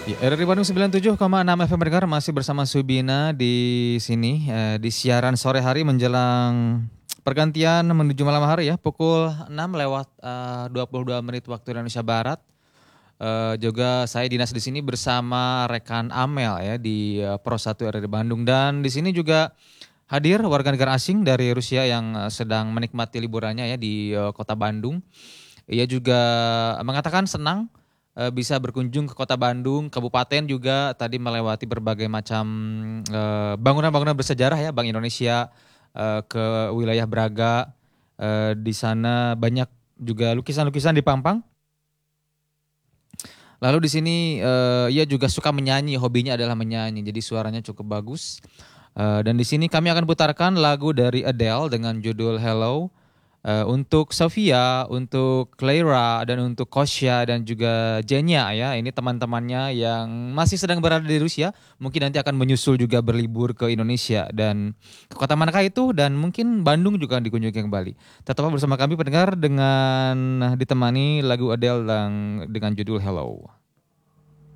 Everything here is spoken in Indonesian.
Ya, RRI Bandung 97,6 FM mendengar masih bersama Subina di sini di siaran sore hari menjelang pergantian menuju malam hari ya pukul 6 lewat 22 menit waktu Indonesia Barat. Juga saya Dinas di sini bersama rekan Amel ya di Pro 1 RRI Bandung, dan di sini juga hadir warga negara asing dari Rusia yang sedang menikmati liburannya ya di Kota Bandung. Ia juga mengatakan senang bisa berkunjung ke Kota Bandung, kabupaten, juga tadi melewati berbagai macam bangunan-bangunan bersejarah ya Bank Indonesia, ke wilayah Braga. Di sana banyak juga lukisan-lukisan dipampang. Lalu di sini ia juga suka menyanyi, hobinya adalah menyanyi, jadi suaranya cukup bagus. Dan di sini kami akan putarkan lagu dari Adele dengan judul Hello. Untuk Sofia, untuk Clara, dan untuk Kosya dan juga Jenya ya, ini teman-temannya yang masih sedang berada di Rusia, mungkin nanti akan menyusul juga berlibur ke Indonesia dan ke kota manakah itu, dan mungkin Bandung juga dikunjungi kembali. Tetap bersama kami pendengar dengan ditemani lagu Adele dengan judul Hello.